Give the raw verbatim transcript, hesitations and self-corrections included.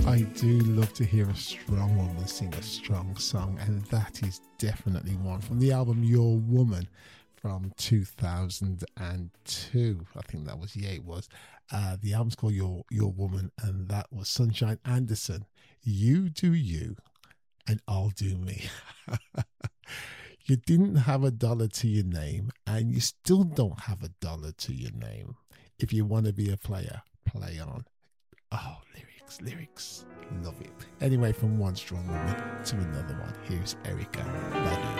I do love to hear a strong woman sing a strong song, and that is definitely one from the album Your Woman from two thousand two. I think that was, yeah, it was. Uh, the album's called Your Your Woman, and that was Sunshine Anderson. You do you, and I'll do me. You didn't have a dollar to your name, and you still don't have a dollar to your name. If you want to be a player, play on. Oh, lyrics, lyrics. Love it. Anyway, from one strong woman to another one, here's Erykah Badu.